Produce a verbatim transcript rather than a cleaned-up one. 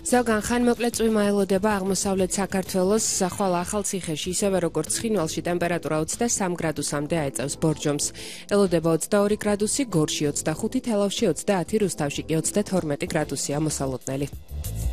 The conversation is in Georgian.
ზოგან ხანმოკლე წვიმა ელოდება აღმოსავლეთ საქართველოს ხვალ ახალციხეში, ისევე როგორც ცხინვალში ტემპერატურა ოცდასამ გრადუსამდე აეწევს ბორჯომს. ელოდება ოცდაორი გრადუსი, გორში ოცდახუთი, თელავში ოცდაათი, რუსთავში კი ოცდათორმეტი გრადუსია მოსალოდნელი.